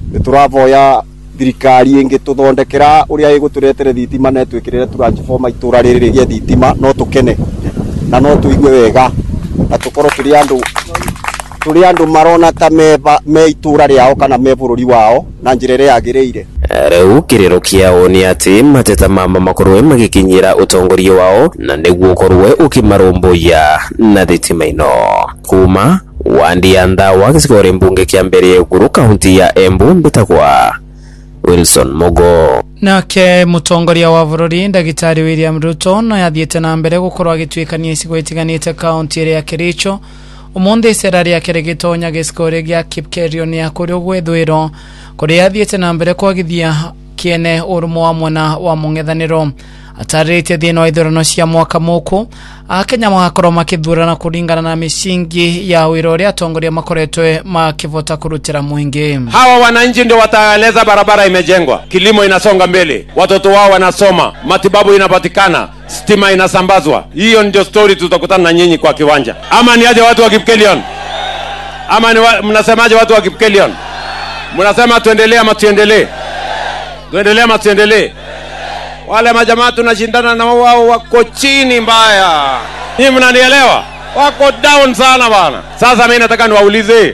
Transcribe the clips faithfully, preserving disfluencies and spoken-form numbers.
Nituravoya thirikari ingi tuthondekera uria iguturetere thitima na twikirire transformer itura riri rigie thitima no tukene na no tuigue wega na tukorwo turi andu turi andu marona ta meba me itura riao kana me bururi wao na njira ria yagiriire. Rĩu kĩrĩro kĩao nĩ atĩ mateta mama makorwe magikinyira utongoria wao na nĩguo korwe ukimaromboya na thitima ino. Kuma Wandia Ndawa gĩcigo mbunge kĩa mbere guru kaunti ya Embu mbitagwa Wilson Mogo. Nake mutongoria wa bururi Ndagitari William Ruto no yathiĩte na mbere gukorwo agitwikania icigo itiganĩte kaunti ya Kericho. Umundi serari ya keregitonya gĩcigo gĩa Kipkerio ni akorwo gwethwiro kuria yathiĩte na mbere kwagithia kiene urumo wa mwena wa mung'ethaniro. Atarĩte thĩna wa ithurano cia mwaka mũku Akenya magakorwo makithurana kuringana na misingi ya wĩra ũrĩa atongoria makoretwe makivota kurutira mwingi. Hawa wananchi ndio wataeleza barabara imejengwa, kilimo inasonga mbele, watoto wao wanasoma, matibabu inapatikana, stima inasambazwa. Hiyo ndio story tutakutana na nyinyi kwa kiwanja. Ama ni aje watu wa Kipkelion? Ama ni wa, mnasemaje watu wa Kipkelion? Mnasema tuendelee ama tuendelee? Tuendelee ama tuendelee? Wale majamaa tunashindana na wao wako chini mbaya. Nyinyi mnanielewa? Wako down sana bana. Sasa mimi nataka niwaulize.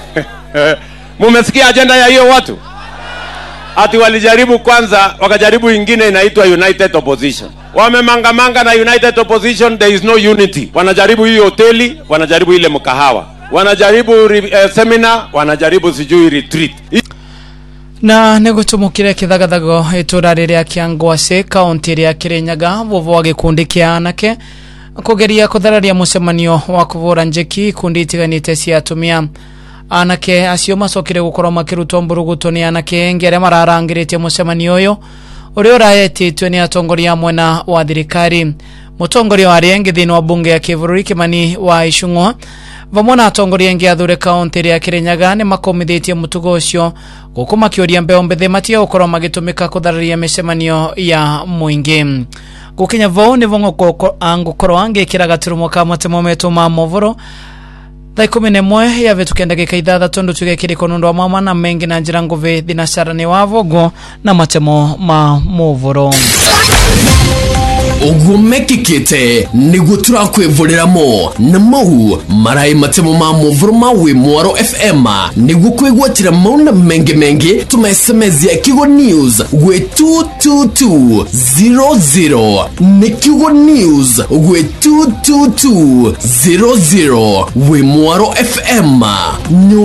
Mumesikia agenda ya hiyo watu? Ati walijaribu kwanza, wakajaribu ingine inaitwa United Opposition. Wamemangamanga na United Opposition, there is no unity. Wanajaribu hii hoteli, wanajaribu ile mkahawa. Wanajaribu uh, seminar, wanajaribu sijui retreat. Na negutumukire kithagathago itura riria Kiangwase kaunti ya Kirinyaga vovo wa gikundi kia anake kugeria kuthararia mucemanio wa kuvura njeki kundi itiganite cia atumia. Anake acio macokire gukorwo makirutwo mburuguto ni anake ngere mararangiritie mucemanio uyu uri urayetitwe ni atongoria mwena wa thirikari. Mutongoria wa riengi thini wa bunge ya Kivururi Kimani wa Icung'wa vamwe na atongoria engi athure kaunti ya Kirinyaga ni makomithitie mutugo ucio gukuma kioria mbeo mbethe matia ukorwo magitumika kuthararia micemanio ya muingi. Gukinya vo ni vongo angukorwo angikira gaturumo ka matemo metu ma movoro thaa kumi na ĩmwe ya vetu kenda gika ithathatũ ndu tugekire konundo mama na mengi na njira nguvi thinacara ni wa vogo na matemo ma movoro. Ogumekikite niguo turakwivurira-mo na mau marai matemo ma movoro ma wi Mwaro F M niguo kwigwatira mau na mengi mengi tuma S M S ya Kigo News gwe two two two zero zero ni Kigo News gwe two two two zero zero wi Mwaro F M.